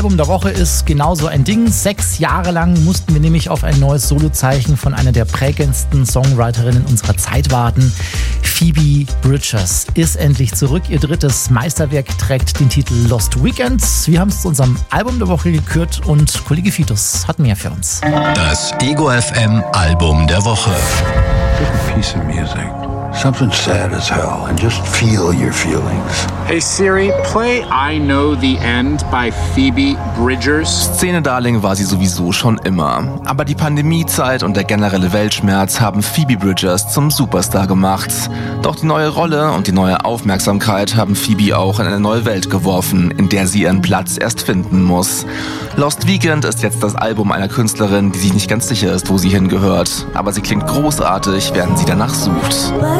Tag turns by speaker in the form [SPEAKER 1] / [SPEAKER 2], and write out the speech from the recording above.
[SPEAKER 1] Album der Woche ist genauso ein Ding. 6 Jahre lang mussten wir nämlich auf ein neues Solozeichen von einer der prägendsten Songwriterinnen unserer Zeit warten. Phoebe Bridgers ist endlich zurück. Ihr drittes Meisterwerk trägt den Titel Lost Weekend. Wir haben es zu unserem Album der Woche gekürt und Kollege Fitus hat mehr für uns.
[SPEAKER 2] Das Ego FM Album der Woche.
[SPEAKER 3] Take a piece of music. Something sad as hell and just feel your feelings.
[SPEAKER 4] Hey Siri, play I Know the End by Phoebe Bridgers.
[SPEAKER 5] Szene-Darling war sie sowieso schon immer. Aber die Pandemiezeit und der generelle Weltschmerz haben Phoebe Bridgers zum Superstar gemacht. Doch die neue Rolle und die neue Aufmerksamkeit haben Phoebe auch in eine neue Welt geworfen, in der sie ihren Platz erst finden muss. Lost Weekend ist jetzt das Album einer Künstlerin, die sich nicht ganz sicher ist, wo sie hingehört. Aber sie klingt großartig, während sie danach sucht.